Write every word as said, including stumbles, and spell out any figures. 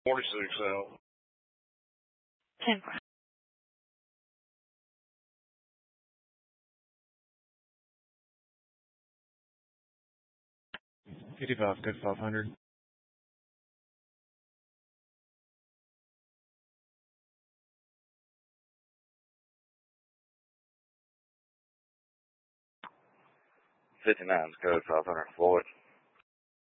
forty-six L. ten. fifty-five, good five hundred. fifty-nine, code five hundred, Floyd.